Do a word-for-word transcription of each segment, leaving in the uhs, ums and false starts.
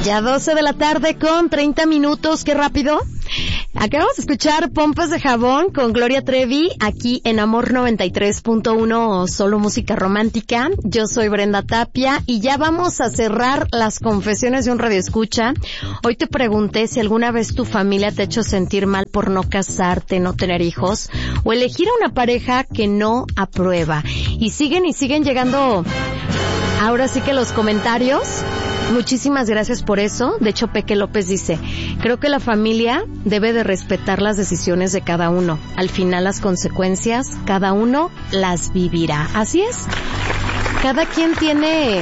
Ya doce de la tarde con treinta minutos, qué rápido. Acabamos de escuchar Pompas de Jabón con Gloria Trevi aquí en Amor noventa y tres punto uno, solo música romántica. Yo soy Brenda Tapia y ya vamos a cerrar las confesiones de un radioescucha. Hoy te pregunté si alguna vez tu familia te ha hecho sentir mal por no casarte, no tener hijos o elegir a una pareja que no aprueba. Y siguen y siguen llegando ahora sí que los comentarios. Muchísimas gracias por eso. De hecho, Peque López dice, creo que la familia debe de respetar las decisiones de cada uno. Al final, las consecuencias, cada uno las vivirá. Así es. Cada quien tiene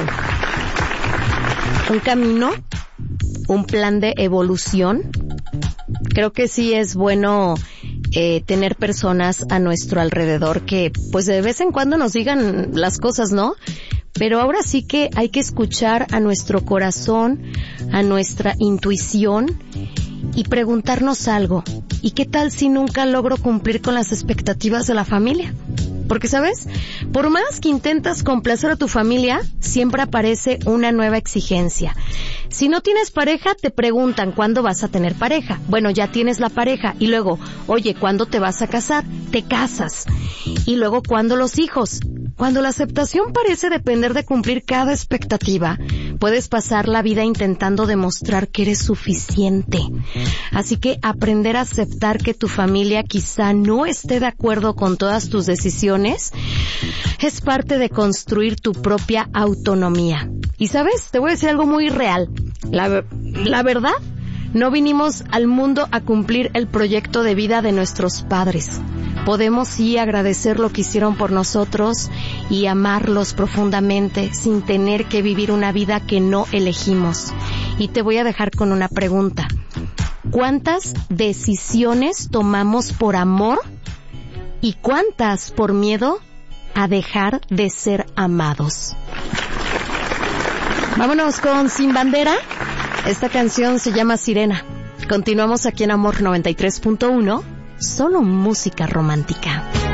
un camino, un plan de evolución. Creo que sí es bueno eh, tener personas a nuestro alrededor que, pues, de vez en cuando nos digan las cosas, ¿no? Pero ahora sí que hay que escuchar a nuestro corazón, a nuestra intuición y preguntarnos algo. ¿Y qué tal si nunca logro cumplir con las expectativas de la familia? Porque, ¿sabes? Por más que intentas complacer a tu familia, siempre aparece una nueva exigencia. Si no tienes pareja, te preguntan ¿cuándo vas a tener pareja? Bueno, ya tienes la pareja. Y luego, oye, ¿cuándo te vas a casar? Te casas. Y luego, ¿cuándo los hijos? Cuando la aceptación parece depender de cumplir cada expectativa, puedes pasar la vida intentando demostrar que eres suficiente. Así que aprender a aceptar que tu familia quizá no esté de acuerdo con todas tus decisiones es parte de construir tu propia autonomía. Y ¿sabes? Te voy a decir algo muy real. La, la verdad, no vinimos al mundo a cumplir el proyecto de vida de nuestros padres. Podemos sí agradecer lo que hicieron por nosotros y amarlos profundamente sin tener que vivir una vida que no elegimos. Y te voy a dejar con una pregunta. ¿Cuántas decisiones tomamos por amor y cuántas por miedo a dejar de ser amados? Vámonos con Sin Bandera. Esta canción se llama Sirena. Continuamos aquí en Amor noventa y tres punto uno. Solo música romántica.